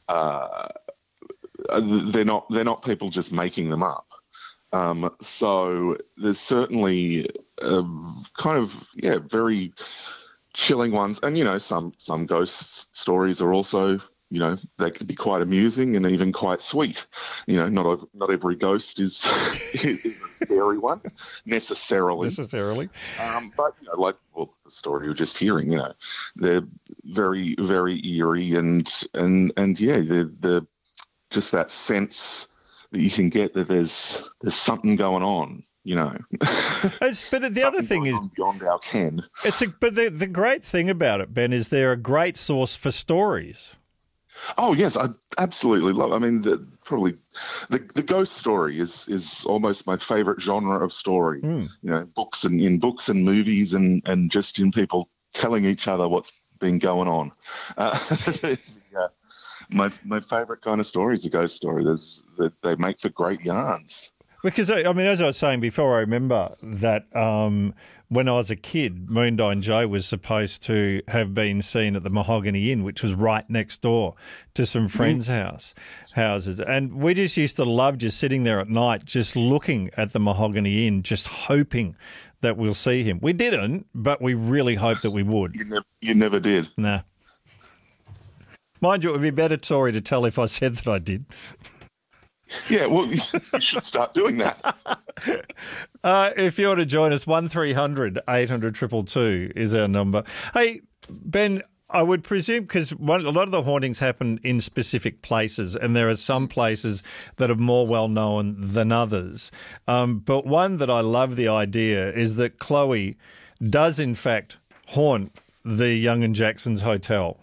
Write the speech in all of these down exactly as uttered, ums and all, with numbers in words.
uh, they're not they're not people just making them up. Um, so there's certainly uh, kind of yeah very chilling ones, and you know some some ghost stories are also, you know, they can be quite amusing and even quite sweet. You know, not a, not every ghost is, is a scary one necessarily. Necessarily, um, but you know, like well, the story you're just hearing, you know, they're very very eerie and and and yeah, they're, they're just that sense that you can get that there's there's something going on. You know, it's, but the other thing is beyond our ken. It's a, but the the great thing about it, Ben, is they're a great source for stories. Oh yes, I absolutely love. I mean, the, probably the the ghost story is is almost my favourite genre of story. Mm. You know, books and in books and movies and and just in people telling each other what's been going on. Uh, yeah, my my favourite kind of story is a ghost story. There's that they make for great yarns. Because, I mean, as I was saying before, I remember that um, when I was a kid, Moondyne Joe was supposed to have been seen at the Mahogany Inn, which was right next door to some friends' mm. house houses. And we just used to love just sitting there at night, just looking at the Mahogany Inn, just hoping that we'll see him. We didn't, but we really hoped that we would. You never, you never did. Nah. Mind you, it would be a better story to tell if I said that I did. Yeah, well, you should start doing that. uh, if you want to join us, one three hundred eight hundred two two two is our number. Hey, Ben, I would presume, because a lot of the hauntings happen in specific places, and there are some places that are more well-known than others. Um, but one that I love the idea is that Chloe does, in fact, haunt the Young and Jackson's Hotel.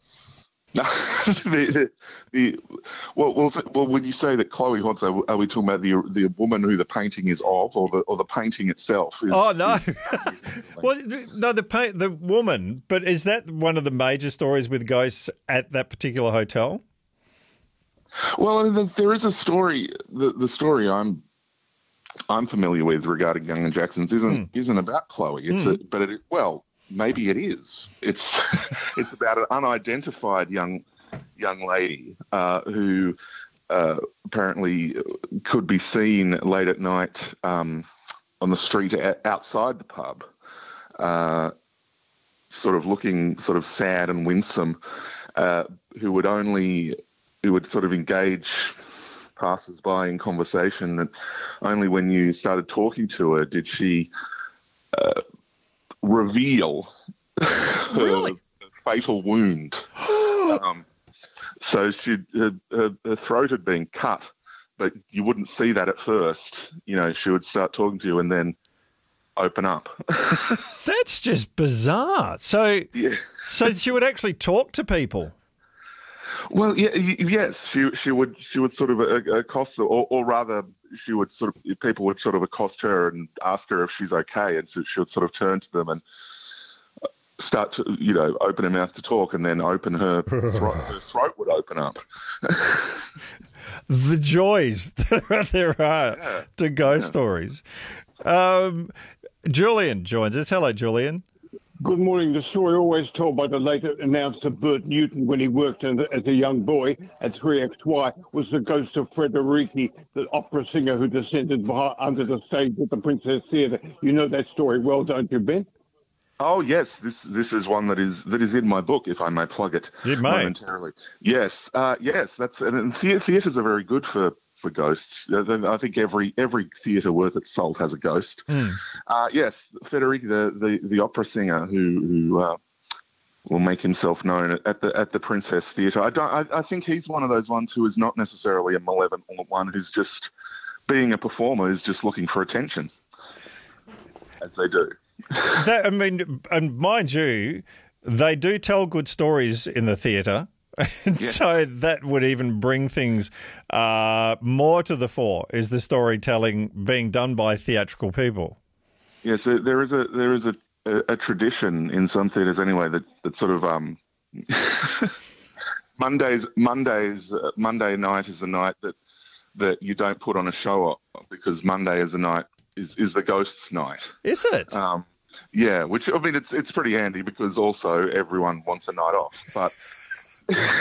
the, the, the, well, well, well, when you say that Chloe haunts, are, are we talking about the the woman who the painting is of, or the or the painting itself? Is, oh no, is, well, no, the paint, the woman. But is that one of the major stories with ghosts at that particular hotel? Well, I mean, there is a story. The the story I'm I'm familiar with regarding Young and Jackson's isn't mm. isn't about Chloe. It's mm. a, but it well. Maybe it is. It's it's about an unidentified young young lady uh, who uh, apparently could be seen late at night um, on the street outside the pub, uh, sort of looking sort of sad and winsome, uh, who would only who would sort of engage passers-by in conversation, and only when you started talking to her did she Uh, reveal really? her fatal wound. um, so she, her, her, her throat had been cut, but you wouldn't see that at first. You know, she would start talking to you and then open up. That's just bizarre. So, yeah. so she would actually talk to people. Well, yeah, yes, she she would she would sort of accost, or, or rather, she would sort of people would sort of accost her and ask her if she's okay, and so she would sort of turn to them and start to, you know, open her mouth to talk, and then open her throat. Her throat would open up. The joys that there are yeah. to ghost yeah. stories. Um, Julian joins us. Hello, Julian. Good morning. The story always told by the late announcer Bert Newton when he worked as a young boy at three X Y was the ghost of Frederici, the opera singer who descended under the stage at the Princess Theatre. You know that story well, don't you, Ben? Oh yes, this this is one that is that is in my book, if I may plug it you may. momentarily. Yes, uh, yes, that's and, and the, theatres are very good for. for ghosts. I think every every theatre worth its salt has a ghost. Mm. Uh, yes, Federici, the, the, the opera singer who who uh, will make himself known at the at the Princess Theatre. I don't. I, I think he's one of those ones who is not necessarily a malevolent one, who's just being a performer, who's just looking for attention, as they do. That, I mean, and mind you, they do tell good stories in the theatre. And yes. So that would even bring things uh, more to the fore, is the storytelling being done by theatrical people. Yes, there is a there is a, a, a tradition in some theatres anyway that, that sort of um, Mondays Mondays uh, Monday night is the night that that you don't put on a show because Monday is the night is, is the ghosts' night. Is it? Um, yeah, which I mean it's it's pretty handy because also everyone wants a night off, but.